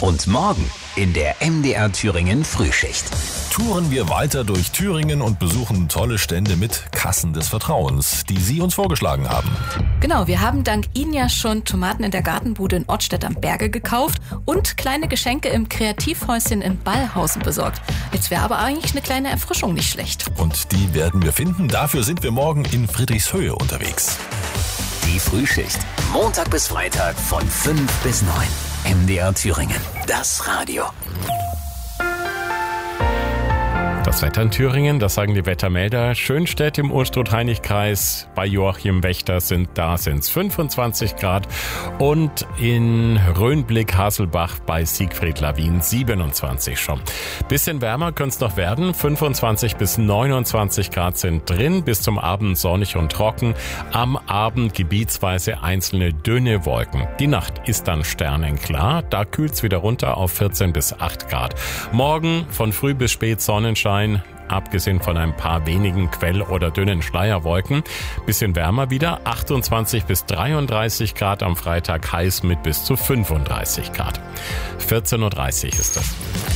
Und morgen in der MDR Thüringen Frühschicht. Touren wir weiter durch Thüringen und besuchen tolle Stände mit Kassen des Vertrauens, die Sie uns vorgeschlagen haben. Genau, wir haben dank Ihnen ja schon Tomaten in der Gartenbude in Ortstedt am Berge gekauft und kleine Geschenke im Kreativhäuschen in Ballhausen besorgt. Jetzt wäre aber eigentlich eine kleine Erfrischung nicht schlecht. Und die werden wir finden. Dafür sind wir morgen in Friedrichshöhe unterwegs. Die Frühschicht. Montag bis Freitag von 5 bis 9. MDR Thüringen. Das Radio. Das Wetter in Thüringen, das sagen die Wettermelder. Schönstedt im Unstrut-Hainich-Kreis bei Joachim Wächter sind es 25 Grad und in Röhnblick-Haselbach bei Siegfried Lawin 27 schon. Bisschen wärmer könnte es noch werden. 25 bis 29 Grad sind drin, bis zum Abend sonnig und trocken. Am Abend gebietsweise einzelne dünne Wolken. Die Nacht ist dann sternenklar, da kühlt es wieder runter auf 14 bis 8 Grad. Morgen von früh bis spät Sonnenschein. Abgesehen von ein paar wenigen Quell- oder dünnen Schleierwolken. Bisschen wärmer wieder, 28 bis 33 Grad am Freitag, heiß mit bis zu 35 Grad. 14.30 Uhr ist das.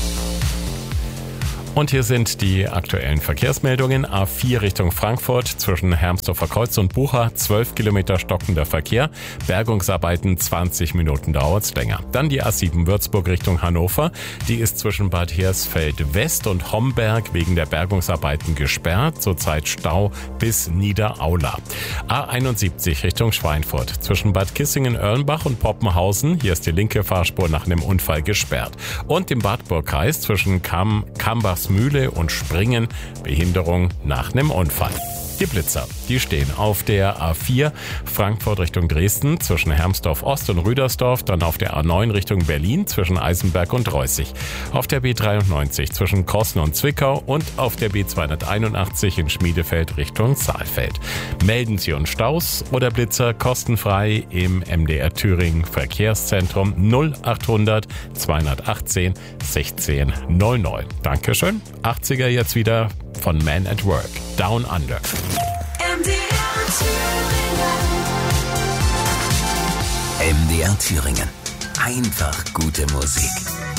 Und hier sind die aktuellen Verkehrsmeldungen. A4 Richtung Frankfurt zwischen Hermsdorfer Kreuz und Bucha 12 Kilometer stockender Verkehr. Bergungsarbeiten 20 Minuten dauert's länger. Dann die A7 Würzburg Richtung Hannover. Die ist zwischen Bad Hersfeld West und Homberg wegen der Bergungsarbeiten gesperrt. Zurzeit Stau bis Niederaula. A71 Richtung Schweinfurt zwischen Bad Kissingen-Erlenbach und Poppenhausen. Hier ist die linke Fahrspur nach einem Unfall gesperrt. Und im Wartburgkreis zwischen Kambachsmühle und Springen, Behinderung nach einem Unfall. Die Blitzer, die stehen auf der A4 Frankfurt Richtung Dresden zwischen Hermsdorf Ost und Rüdersdorf, dann auf der A9 Richtung Berlin zwischen Eisenberg und Reußig, auf der B93 zwischen Krossen und Zwickau und auf der B281 in Schmiedefeld Richtung Saalfeld. Melden Sie uns Staus oder Blitzer kostenfrei im MDR Thüringen Verkehrszentrum 0800 218 16 00. Dankeschön. 80er jetzt wieder von Man at Work. Down Under. MDR Thüringen. Einfach gute Musik.